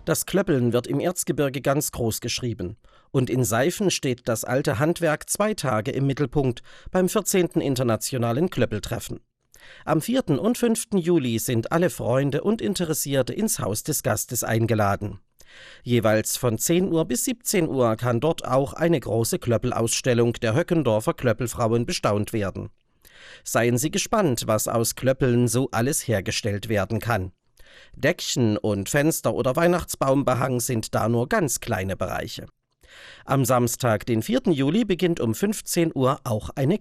Das Klöppeln wird im Erzgebirge ganz groß geschrieben. Und in Seifen steht das alte Handwerk 2 Tage im Mittelpunkt beim 14. Internationalen Klöppeltreffen. Am 4. und 5. Juli sind alle Freunde und Interessierte ins Haus des Gastes eingeladen. Jeweils von 10 Uhr bis 17 Uhr kann dort auch eine große Klöppelausstellung der Höckendorfer Klöppelfrauen bestaunt werden. Seien Sie gespannt, was aus Klöppeln so alles hergestellt werden kann. Deckchen und Fenster- oder Weihnachtsbaumbehang sind da nur ganz kleine Bereiche. Am Samstag, den 4. Juli, beginnt um 15 Uhr auch eine